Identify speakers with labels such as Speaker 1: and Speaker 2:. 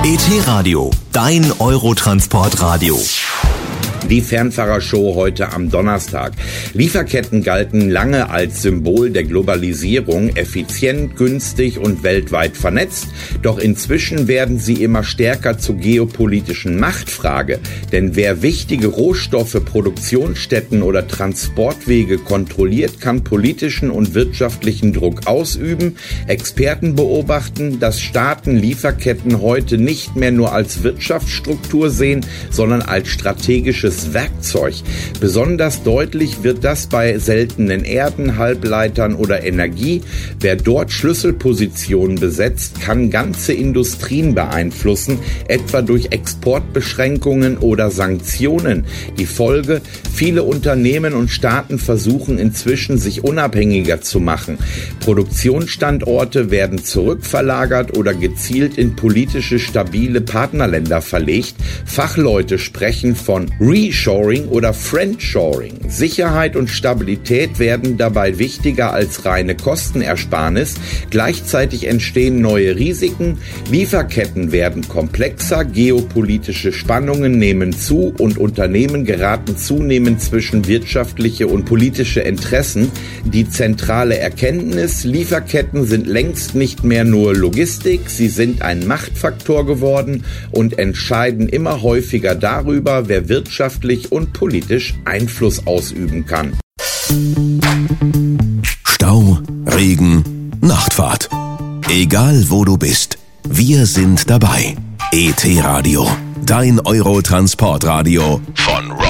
Speaker 1: ET-Radio, dein Eurotransportradio.
Speaker 2: Die Fernfahrershow heute am Donnerstag. Lieferketten galten lange als Symbol der Globalisierung, effizient, günstig und weltweit vernetzt. Doch inzwischen werden sie immer stärker zur geopolitischen Machtfrage. Denn wer wichtige Rohstoffe, Produktionsstätten oder Transportwege kontrolliert, kann politischen und wirtschaftlichen Druck ausüben. Experten beobachten, dass Staaten Lieferketten heute nicht mehr nur als Wirtschaftsstruktur sehen, sondern als strategisches Werkzeug. Besonders deutlich wird das bei seltenen Erden, Halbleitern oder Energie. Wer dort Schlüsselpositionen besetzt, kann ganze Industrien beeinflussen, etwa durch Exportbeschränkungen oder Sanktionen. Die Folge: viele Unternehmen und Staaten versuchen inzwischen, sich unabhängiger zu machen. Produktionsstandorte werden zurückverlagert oder gezielt in politische stabile Partnerländer verlegt. Fachleute sprechen von Reshoring oder Friendshoring. Sicherheit und Stabilität werden dabei wichtiger als reine Kostenersparnis. Gleichzeitig entstehen neue Risiken. Lieferketten werden komplexer, geopolitische Spannungen nehmen zu und Unternehmen geraten zunehmend zwischen wirtschaftliche und politische Interessen. Die zentrale Erkenntnis: Lieferketten sind längst nicht mehr nur Logistik, sie sind ein Machtfaktor geworden und entscheiden immer häufiger darüber, wer wirtschaftlich und politisch Einfluss ausüben kann.
Speaker 1: Stau, Regen, Nachtfahrt. Egal wo du bist, wir sind dabei. ET-Radio, dein Eurotransportradio von